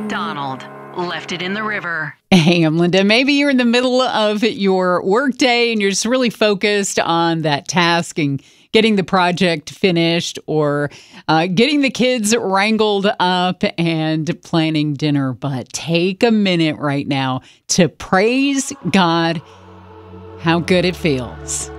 Donald left it in the river. Hey, I'm Linda. Maybe you're in the middle of your workday and you're just really focused on that task and getting the project finished, or getting the kids wrangled up and planning dinner. But take a minute right now to praise God. How good it feels.